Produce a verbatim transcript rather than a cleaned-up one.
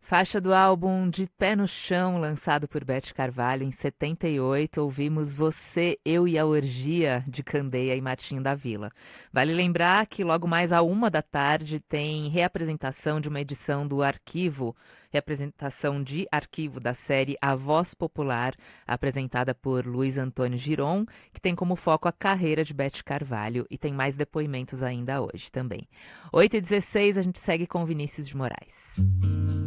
Faixa do álbum De Pé no Chão, lançado por Beth Carvalho em setenta e oito, ouvimos Você, Eu e a Orgia, de Candeia e Martinho da Vila. Vale lembrar que logo mais à uma da tarde tem reapresentação de uma edição do Arquivo, reapresentação de arquivo da série A Voz Popular, apresentada por Luiz Antônio Giron, que tem como foco a carreira de Beth Carvalho e tem mais depoimentos ainda hoje também. oito e dezesseis, a gente segue com Vinícius de Moraes.